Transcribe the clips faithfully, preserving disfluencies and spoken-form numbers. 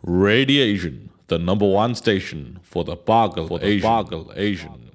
Radiation, the number one station for the Bargal for the Asian. Bargal Asian.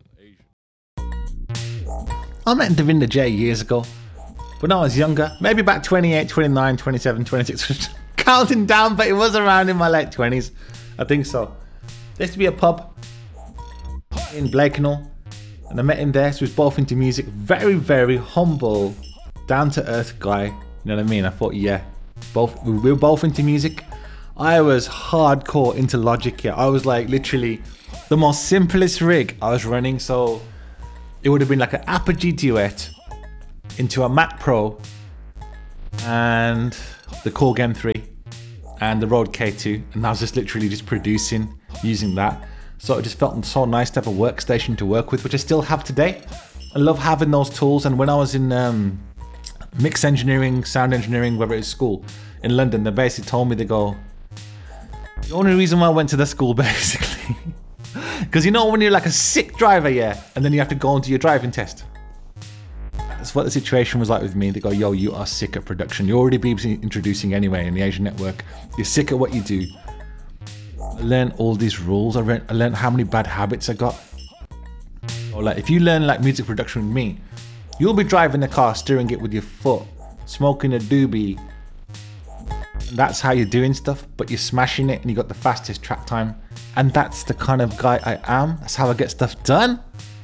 I met Davinder J years ago. When I was younger, maybe about twenty-eight, twenty-nine, twenty-seven, twenty-six, counting down, but it was around in my late twenties. I think so. There used to be a pub in Blakenhall, and I met him there. So he was both into music. Very, very humble, down-to-earth guy. You know what I mean? I thought, yeah, both we were both into music. I was hardcore into Logic. Yeah, I was like literally the most simplest rig I was running. So it would have been like an Apogee Duet into a Mac Pro and the Korg M three and the Rode K two, and I was just literally just producing using that. So it just felt so nice to have a workstation to work with, which I still have today. I love having those tools. And when I was in um, mix engineering, sound engineering, whether it's school in London, they basically told me to go. The only reason why I went to the school basically, because you know when you're like a sick driver, yeah, and then you have to go into your driving test. That's what the situation was like with me. They go, yo, you are sick at production. You're already B B C introducing anyway in the Asian network. You're sick at what you do. I learned all these rules. I, re- I learned how many bad habits I got. Or like, if you learn like music production with me, you'll be driving the car, steering it with your foot, smoking a doobie. And that's how you're doing stuff, but you're smashing it and you got the fastest track time. And that's the kind of guy I am. That's how I get stuff done.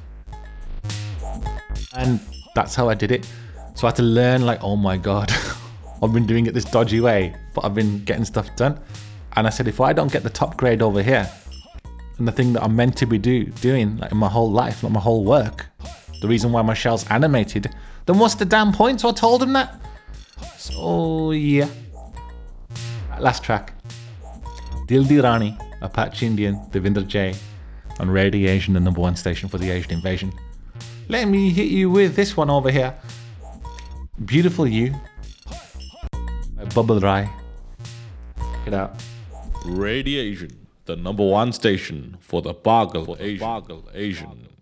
And that's how I did it. So I had to learn like, oh my God, I've been doing it this dodgy way, but I've been getting stuff done. And I said, if I don't get the top grade over here, and the thing that I'm meant to be do, doing like in my whole life, like my whole work, the reason why my shell's animated, then what's the damn point? So I told him that. So yeah. Last track. Dil Di Rani, Apache Indian, Davinder J, on Radiation, the number one station for the Asian invasion. Let me hit you with this one over here. Beautiful You by Bubble Rai. Check it out. Radiation, the number one station for the Bargal for Asian. Bargal Asian.